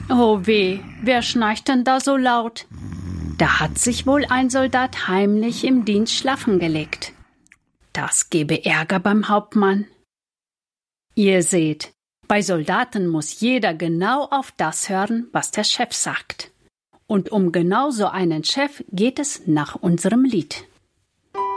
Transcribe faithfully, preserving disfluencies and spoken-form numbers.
Oh weh, wer schnarcht denn da so laut? Da hat sich wohl ein Soldat heimlich im Dienst schlafen gelegt. Das gebe Ärger beim Hauptmann. Ihr seht, bei Soldaten muss jeder genau auf das hören, was der Chef sagt. Und um genau so einen Chef geht es nach unserem Lied.